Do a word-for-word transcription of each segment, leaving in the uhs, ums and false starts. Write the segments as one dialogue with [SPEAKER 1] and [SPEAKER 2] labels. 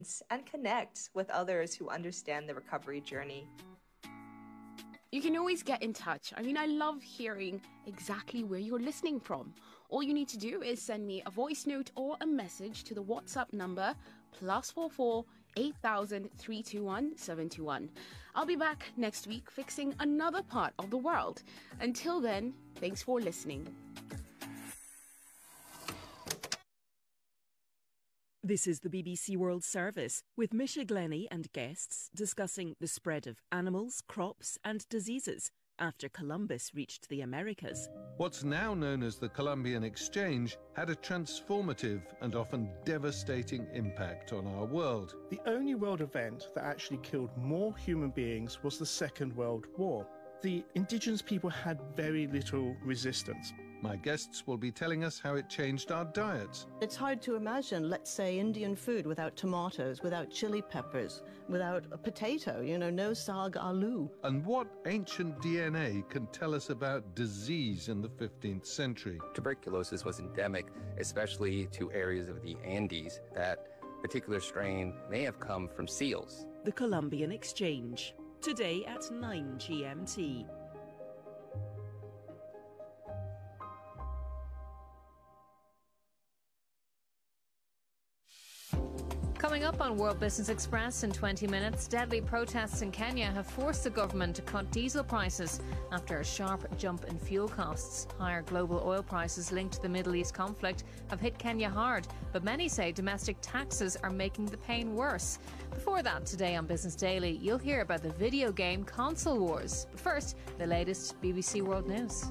[SPEAKER 1] and connect with others who understand the recovery journey.
[SPEAKER 2] You can always get in touch. I mean, I love hearing exactly where you're listening from. All you need to do is send me a voice note or a message to the WhatsApp number plus four four eight thousand three two one seven two one. I'll be back next week fixing another part of the world. Until then, thanks for listening.
[SPEAKER 3] This is the B B C World Service with Misha Glenny and guests discussing the spread of animals, crops and diseases after Columbus reached the Americas.
[SPEAKER 4] What's now known as the Columbian Exchange had a transformative and often devastating impact on our world.
[SPEAKER 5] The only world event that actually killed more human beings was the Second World War. The indigenous people had very little resistance.
[SPEAKER 4] My guests will be telling us how it changed our diets.
[SPEAKER 6] It's hard to imagine, let's say, Indian food without tomatoes, without chili peppers, without a potato, you know, no saag aloo.
[SPEAKER 4] And what ancient D N A can tell us about disease in the fifteenth century.
[SPEAKER 7] Tuberculosis was endemic, especially to areas of the Andes. That particular strain may have come from seals.
[SPEAKER 3] The Columbian Exchange, today at nine G M T.
[SPEAKER 8] Coming up on World Business Express in twenty minutes, deadly protests in Kenya have forced the government to cut diesel prices after a sharp jump in fuel costs. Higher global oil prices linked to the Middle East conflict have hit Kenya hard, but many say domestic taxes are making the pain worse. Before that, today on Business Daily, you'll hear about the video game console wars. But first, the latest B B C World News.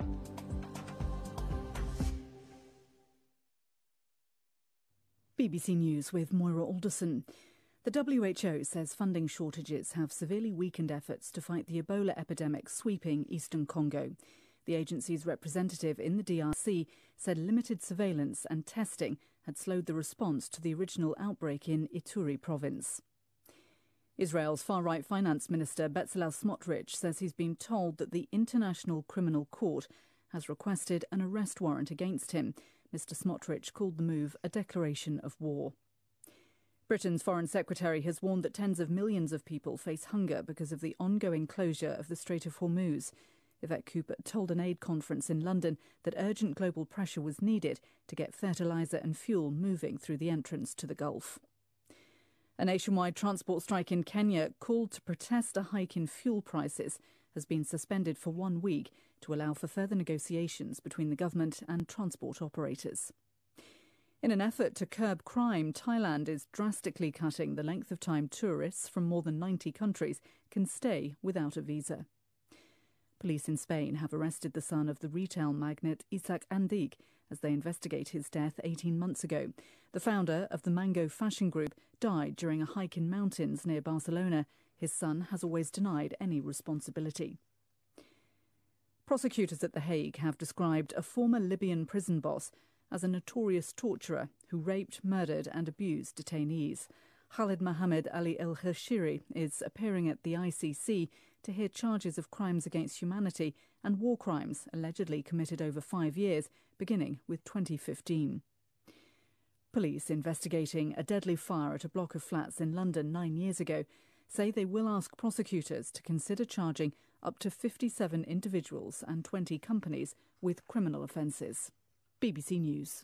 [SPEAKER 9] B B C News with Moira Alderson. The W H O says funding shortages have severely weakened efforts to fight the Ebola epidemic sweeping eastern Congo. The agency's representative in the D R C said limited surveillance and testing had slowed the response to the original outbreak in Ituri province. Israel's far-right finance minister Bezalel Smotrich says he's been told that the International Criminal Court has requested an arrest warrant against him. Mister Smotrich called the move a declaration of war. Britain's Foreign Secretary has warned that tens of millions of people face hunger because of the ongoing closure of the Strait of Hormuz. Yvette Cooper told an aid conference in London that urgent global pressure was needed to get fertiliser and fuel moving through the entrance to the Gulf. A nationwide transport strike in Kenya, called to protest a hike in fuel prices, has been suspended for one week to allow for further negotiations between the government and transport operators. In an effort to curb crime, Thailand is drastically cutting the length of time tourists from more than ninety countries can stay without a visa. Police in Spain have arrested the son of the retail magnate Isaac Andic as they investigate his death eighteen months ago. The founder of the Mango fashion group died during a hike in mountains near Barcelona. His son has always denied any responsibility. Prosecutors at The Hague have described a former Libyan prison boss as a notorious torturer who raped, murdered and abused detainees. Khalid Mohammed Ali El-Hashiri is appearing at the I C C to hear charges of crimes against humanity and war crimes allegedly committed over five years, beginning with twenty fifteen. Police investigating a deadly fire at a block of flats in London nine years ago say they will ask prosecutors to consider charging up to fifty-seven individuals and twenty companies with criminal offences. B B C News.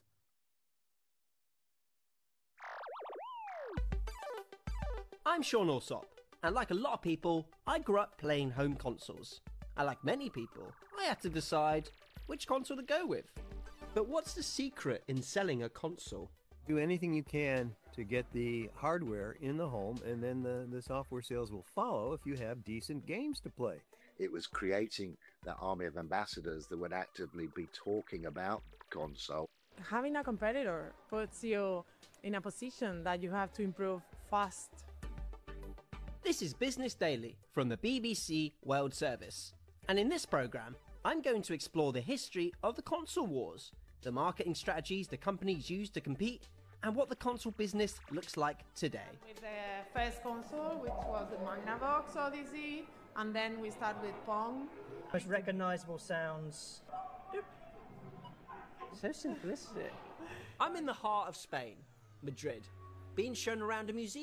[SPEAKER 10] I'm Sean Alsop, and like a lot of people, I grew up playing home consoles. And like many people, I had to decide which console to go with. But what's the secret in selling a console?
[SPEAKER 11] Do anything you can to get the hardware in the home, and then the, the software sales will follow if you have decent games to play.
[SPEAKER 12] It was creating that army of ambassadors that would actively be talking about console.
[SPEAKER 13] Having a competitor puts you in a position that you have to improve fast.
[SPEAKER 10] This is Business Daily from the B B C World Service. And in this programme, I'm going to explore the history of the console wars, the marketing strategies the companies use to compete, and what the console business looks like today.
[SPEAKER 13] With the first console, which was the Magnavox Odyssey, and then we start with Pong.
[SPEAKER 14] Most recognisable sounds.
[SPEAKER 10] So simple, isn't it? I'm in the heart of Spain, Madrid. being shown around a museum.